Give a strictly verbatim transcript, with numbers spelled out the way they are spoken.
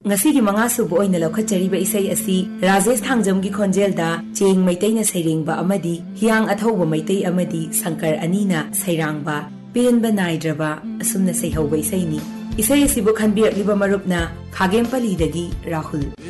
ngasi gi manga subu oina lokhatchari ba isai asi Rajesh Thangjam gi khonjelda cheng maitei na sairengba amadi hiang athauba maitei amadi Sankar Anina sairangba penba naidraba asumna saihauba isai ni isai asibu khanbirak liba marupna Khagem Pali dagi Rahul